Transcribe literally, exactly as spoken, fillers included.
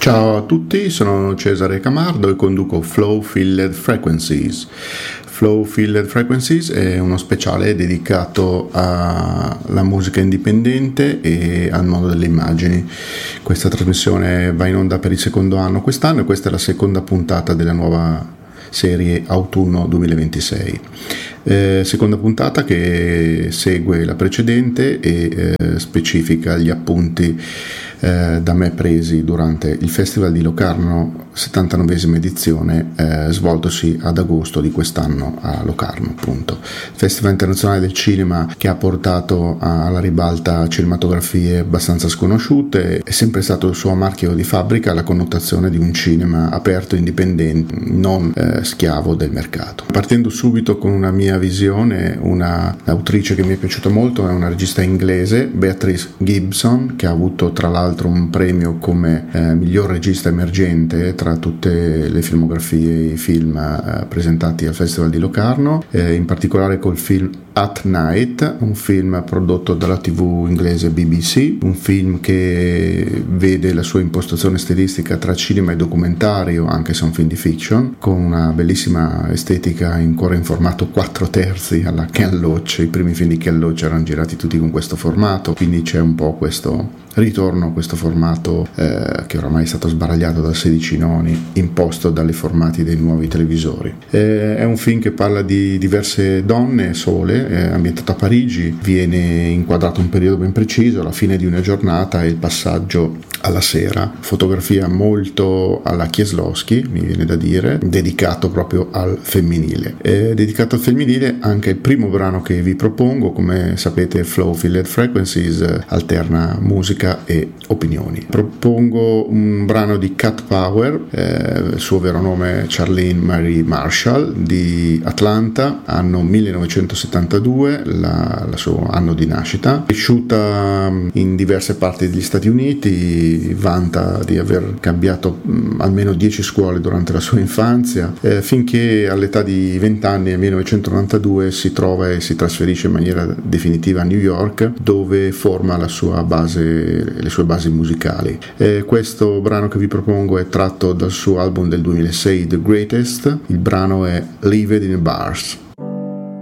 Ciao a tutti, sono Cesare Camardo e conduco Flow Filled Frequencies. Flow Filled Frequencies è uno speciale dedicato alla musica indipendente e al mondo delle immagini. Questa trasmissione va in onda per il secondo anno quest'anno e questa è la seconda puntata della nuova serie autunno duemilaventisei. Eh, seconda puntata che segue la precedente e eh, specifica gli appunti eh, da me presi durante il Festival di Locarno, settantanovesima edizione, eh, svoltosi ad agosto di quest'anno a Locarno, appunto. Festival internazionale del cinema che ha portato a, alla ribalta cinematografie abbastanza sconosciute. È sempre stato il suo marchio di fabbrica la connotazione di un cinema aperto, indipendente, non eh, schiavo del mercato. Partendo subito con una mia visione, una autrice che mi è piaciuta molto è una regista inglese, Beatrice Gibson, che ha avuto tra l'altro un premio come eh, miglior regista emergente tra tutte le filmografie e i film eh, presentati al Festival di Locarno, eh, in particolare col film At Night, un film prodotto dalla tivù inglese B B C, un film che vede la sua impostazione stilistica tra cinema e documentario, anche se è un film di fiction, con una bellissima estetica ancora in formato quattro terzi alla Ken Loach. I primi film di Ken Loach erano girati tutti con questo formato, quindi c'è un po' questo ritorno a questo formato eh, che oramai è stato sbaragliato da sedici noni, imposto dalle formati dei nuovi televisori. Eh, è un film che parla di diverse donne sole, eh, ambientato a Parigi, viene inquadrato un periodo ben preciso, la fine di una giornata e il passaggio alla sera, fotografia molto alla Kieslowski, mi viene da dire, dedicato proprio al femminile. È dedicato al femminile anche il primo brano che vi propongo. Come sapete, Flow Filled Frequencies alterna musica e opinioni. Propongo un brano di Cat Power, eh, il suo vero nome è Charlene Marie Marshall, di Atlanta, anno millenovecentosettantadue, la, la suo anno di nascita. Cresciuta in diverse parti degli Stati Uniti, vanta di aver cambiato mh, almeno dieci scuole durante la sua infanzia, eh, finché all'età di venti anni, nel millenovecentonovantadue, si trova e si trasferisce in maniera definitiva a New York, dove forma la sua base le sue basi musicali. Eh, questo brano che vi propongo è tratto dal suo album del duemilasei The Greatest. Il brano è Lived in Bars.